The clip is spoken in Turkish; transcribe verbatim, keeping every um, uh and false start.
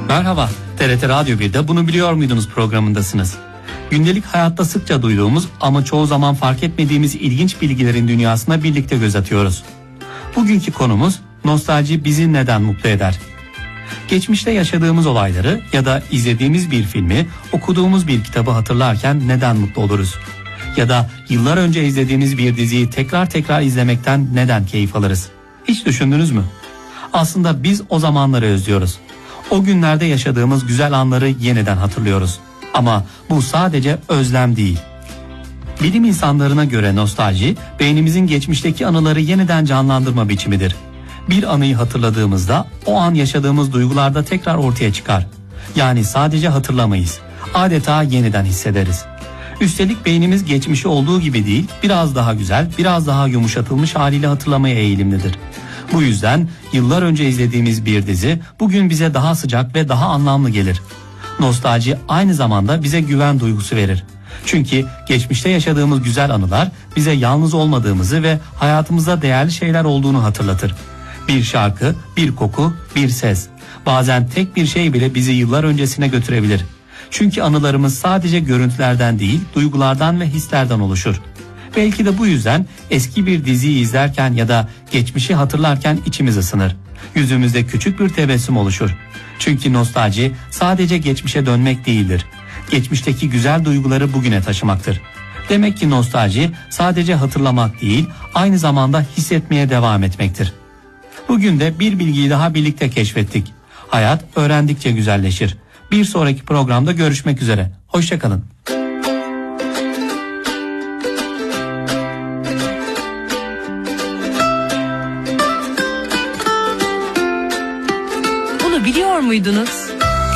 Merhaba, T R T Radyo bir'de Bunu Biliyor Muydunuz programındasınız. Gündelik hayatta sıkça duyduğumuz ama çoğu zaman fark etmediğimiz ilginç bilgilerin dünyasına birlikte göz atıyoruz. Bugünkü konumuz nostalji bizi neden mutlu eder? Geçmişte yaşadığımız olayları ya da izlediğimiz bir filmi, okuduğumuz bir kitabı hatırlarken neden mutlu oluruz? Ya da yıllar önce izlediğimiz bir diziyi tekrar tekrar izlemekten neden keyif alırız? Hiç düşündünüz mü? Aslında biz o zamanları özlüyoruz. O günlerde yaşadığımız güzel anları yeniden hatırlıyoruz. Ama bu sadece özlem değil. Bilim insanlarına göre nostalji, beynimizin geçmişteki anıları yeniden canlandırma biçimidir. Bir anıyı hatırladığımızda o an yaşadığımız duygularda tekrar ortaya çıkar. Yani sadece hatırlamayız. Adeta yeniden hissederiz. Üstelik beynimiz geçmişi olduğu gibi değil, biraz daha güzel, biraz daha yumuşatılmış haliyle hatırlamaya eğilimlidir. Bu yüzden yıllar önce izlediğimiz bir dizi bugün bize daha sıcak ve daha anlamlı gelir. Nostalji aynı zamanda bize güven duygusu verir. Çünkü geçmişte yaşadığımız güzel anılar bize yalnız olmadığımızı ve hayatımızda değerli şeyler olduğunu hatırlatır. Bir şarkı, bir koku, bir ses. Bazen tek bir şey bile bizi yıllar öncesine götürebilir. Çünkü anılarımız sadece görüntülerden değil, duygulardan ve hislerden oluşur. Belki de bu yüzden eski bir diziyi izlerken ya da geçmişi hatırlarken içimiz ısınır. Yüzümüzde küçük bir tebessüm oluşur. Çünkü nostalji sadece geçmişe dönmek değildir. Geçmişteki güzel duyguları bugüne taşımaktır. Demek ki nostalji sadece hatırlamak değil, aynı zamanda hissetmeye devam etmektir. Bugün de bir bilgiyi daha birlikte keşfettik. Hayat öğrendikçe güzelleşir. Bir sonraki programda görüşmek üzere. Hoşça kalın. Bunu biliyor muydunuz?